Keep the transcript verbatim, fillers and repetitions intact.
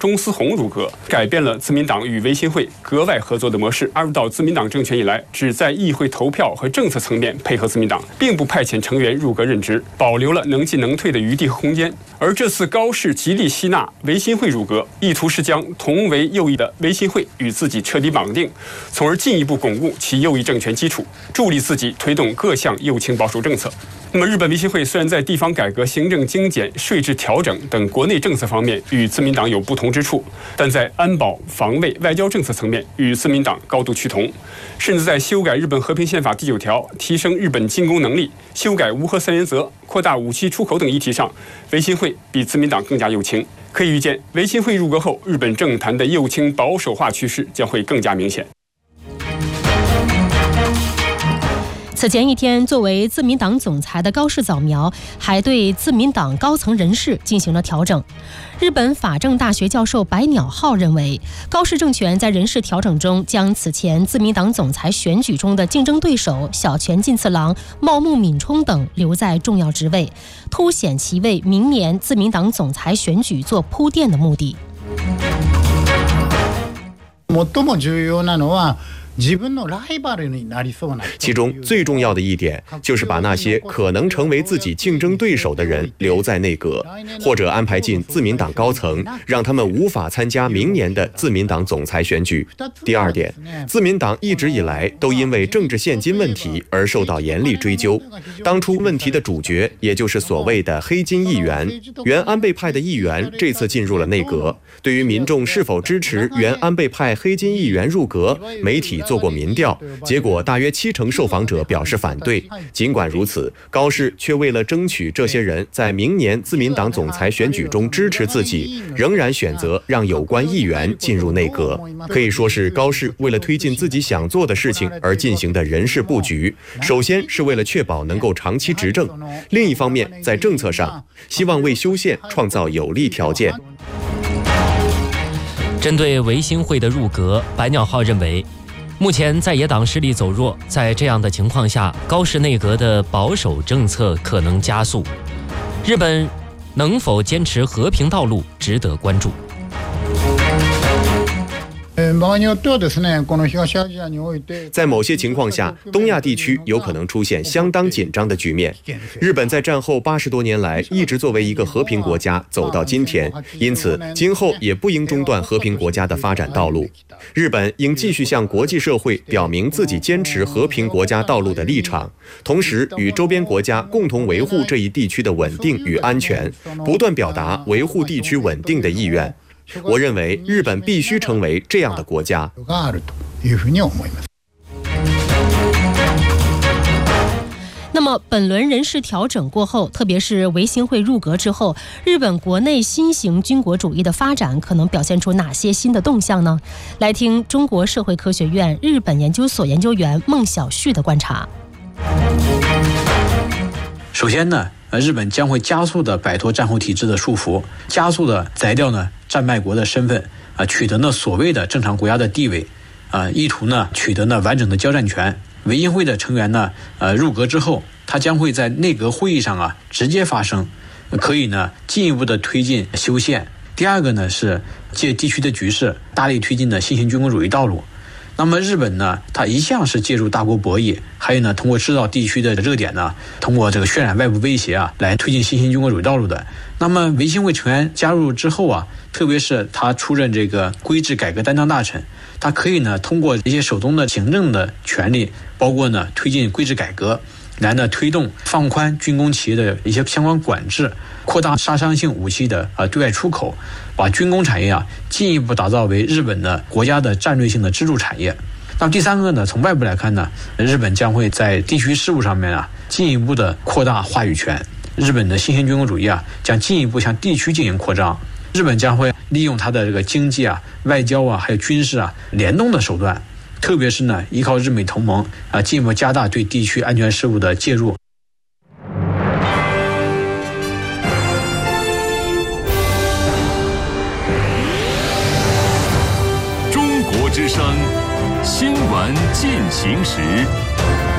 钟思宏入阁，改变了自民党与维新会格外合作的模式。加入到自民党政权以来，只在议会投票和政策层面配合自民党，并不派遣成员入阁任职，保留了能进能退的余地和空间。而这次高市极力吸纳维新会入阁，意图是将同为右翼的维新会与自己彻底绑定，从而进一步巩固其右翼政权基础，助力自己推动各项右倾保守政策。那么，日本维新会虽然在地方改革、行政精简、税制调整等国内政策方面与自民党有不同之处，但在安保、防卫、外交政策层面与自民党高度趋同，甚至在修改日本和平宪法第九条、提升日本进攻能力、修改无核三原则、扩大武器出口等议题上，维新会比自民党更加右倾。可以预见，维新会入阁后，日本政坛的右倾保守化趋势将会更加明显。 此前一天，作为自民党总裁的高市早苗还对自民党高层人事进行了调整。日本法政大学教授白鸟浩认为，高市政权在人事调整中将此前自民党总裁选举中的竞争对手小泉进次郎、茂木敏充等留在重要职位，凸显其为明年自民党总裁选举做铺垫的目的。 最も重要なのは其中最重要的一点就是把那些可能成为自己竞争对手的人留在内阁，或者安排进自民党高层，让他们无法参加明年的自民党总裁选举。第二点，自民党一直以来都因为政治现金问题而受到严厉追究。当初问题的主角，也就是所谓的黑金议员，原安倍派的议员，这次进入了内阁。对于民众是否支持原安倍派黑金议员入阁，媒体做过民调，结果大约七成受访者表示反对。尽管如此，高市却为了争取这些人在明年自民党总裁选举中支持自己，仍然选择让有关议员进入内阁。可以说是高市为了推进自己想做的事情而进行的人事布局，首先是为了确保能够长期执政，另一方面在政策上希望为修宪创造有利条件。 针对维新会的入阁，白鸟浩认为，目前在野党势力走弱，在这样的情况下，高市内阁的保守政策可能加速。日本能否坚持和平道路，值得关注。 在某些情况下，东亚地区有可能出现相当紧张的局面。日本在战后八十多年来一直作为一个和平国家走到今天，因此今后也不应中断和平国家的发展道路。日本应继续向国际社会表明自己坚持和平国家道路的立场，同时与周边国家共同维护这一地区的稳定与安全，不断表达维护地区稳定的意愿。我认为日本必须成为这样的国家。 那么本轮人事调整过后，特别是维新会入阁之后，日本国内新型军国主义的发展可能表现出哪些新的动向呢？来听中国社会科学院日本研究所研究员孟晓旭的观察。 首先呢，日本将会加速的摆脱战后体制的束缚，加速的摘掉呢战败国的身份，啊，取得呢所谓的正常国家的地位，啊，意图呢取得呢完整的交战权。维新会的成员呢，呃，入阁之后，他将会在内阁会议上啊直接发声，可以呢进一步的推进修宪。第二个呢是借地区的局势，大力推进的新型军国主义道路。那么日本呢，它一向是借助大国博弈，还有呢通过制造地区的热点呢，通过这个渲染外部威胁啊，来推进新型军国主义道路的。那么维新会成员加入之后啊，特别是他出任这个规制改革担当大臣，他可以呢通过一些手中的行政的权利，包括呢推进规制改革，来呢推动放宽军工企业的一些相关管制，扩大杀伤性武器的啊对外出口，把军工产业啊进一步打造为日本的国家的战略性的支柱产业。那么第三个呢，从外部来看呢，日本将会在地区事务上面啊进一步的扩大话语权。日本的新型军国主义啊将进一步向地区进行扩张。日本将会利用它的这个经济啊、外交啊，还有军事啊联动的手段，特别是呢依靠日美同盟啊，进一步加大对地区安全事务的介入。 中国之声，新闻进行时。